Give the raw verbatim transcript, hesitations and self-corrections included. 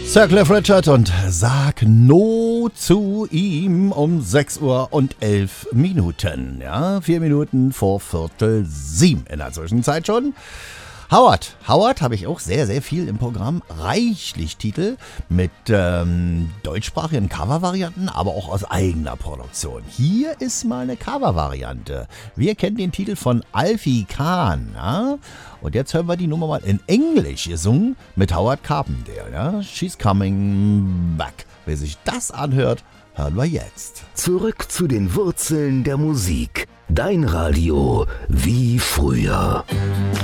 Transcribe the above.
Sir Cliff Richard und Sag No zu ihm um sechs Uhr und elf Minuten. Ja, vier Minuten vor Viertel sieben in der Zwischenzeit schon. Howard, Howard habe ich auch sehr, sehr viel im Programm. Reichlich Titel mit ähm, deutschsprachigen Covervarianten, aber auch aus eigener Produktion. Hier ist mal eine Covervariante. Wir kennen den Titel von Alfie Kahn. Ja? Und jetzt hören wir die Nummer mal in Englisch gesungen mit Howard Carpendale. Ja? She's Coming Back. Wer sich das anhört, hören wir jetzt. Zurück zu den Wurzeln der Musik. Dein Radio wie früher.